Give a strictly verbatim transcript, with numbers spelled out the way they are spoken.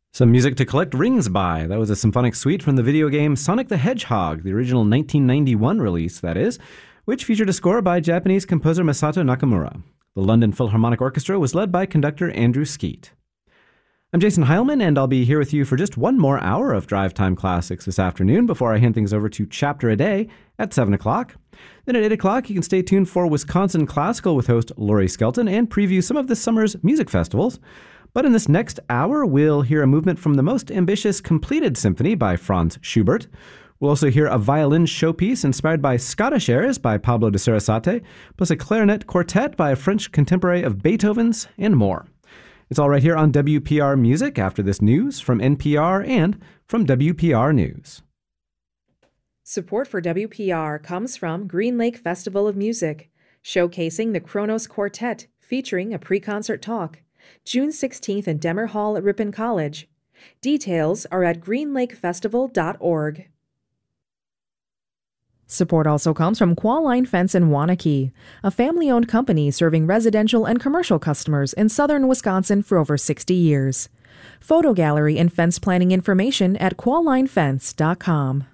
Some music to collect rings by. That was a symphonic suite from the video game Sonic the Hedgehog, the original nineteen ninety-one release, that is, which featured a score by Japanese composer Masato Nakamura. The London Philharmonic Orchestra was led by conductor Andrew Skeet. I'm Jason Heilman, and I'll be here with you for just one more hour of Drive Time Classics this afternoon before I hand things over to Chapter a Day at seven o'clock. Then at eight o'clock, you can stay tuned for Wisconsin Classical with host Laurie Skelton and preview some of this summer's music festivals. But in this next hour, we'll hear a movement from the most ambitious completed symphony by Franz Schubert. We'll also hear a violin showpiece inspired by Scottish airs by Pablo de Sarasate, plus a clarinet quartet by a French contemporary of Beethoven's, and more. It's all right here on W P R Music after this news from N P R and from W P R News. Support for W P R comes from Green Lake Festival of Music, showcasing the Kronos Quartet featuring a pre-concert talk. June sixteenth in Demmer Hall at Ripon College. Details are at green lake festival dot org. Support also comes from Qualline Fence in Waunakee, a family-owned company serving residential and commercial customers in southern Wisconsin for over sixty years. Photo gallery and fence planning information at qualline fence dot com.